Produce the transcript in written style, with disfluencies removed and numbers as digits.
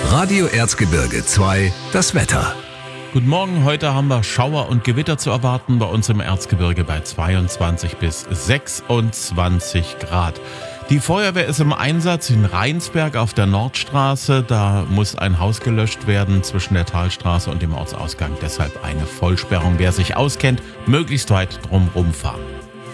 Radio Erzgebirge 2, das Wetter. Guten Morgen, heute haben wir Schauer und Gewitter zu erwarten, bei uns im Erzgebirge bei 22 bis 26 Grad. Die Feuerwehr ist im Einsatz in Rheinsberg auf der Nordstraße. Da muss ein Haus gelöscht werden zwischen der Talstraße und dem Ortsausgang. Deshalb eine Vollsperrung. Wer sich auskennt, möglichst weit drumherum fahren.